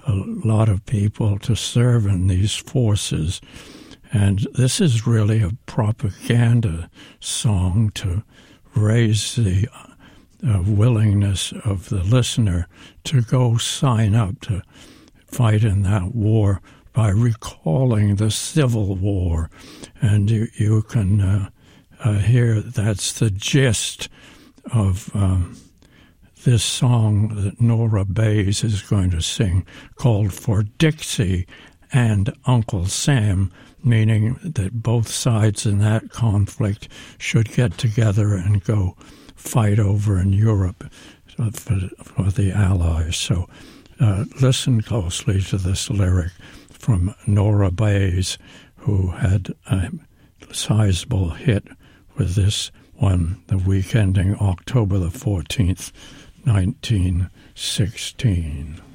a lot of people to serve in these forces. And this is really a propaganda song to raise the willingness of the listener to go sign up to fight in that war by recalling the Civil War. And you can hear that's the gist of this song that Nora Bayes is going to sing, called For Dixie and Uncle Sam, meaning that both sides in that conflict should get together and go fight over in Europe for the Allies. So listen closely to this lyric from Nora Bayes, who had a sizable hit with this one the week ending October the 14th, 1916.